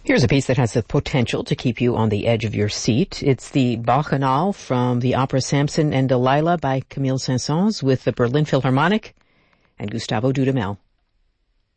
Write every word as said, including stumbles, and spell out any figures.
Here's a piece that has the potential to keep you on the edge of your seat. It's the Bacchanal from the opera Samson and Delilah by Camille Saint-Saëns with the Berlin Philharmonic and Gustavo Dudamel.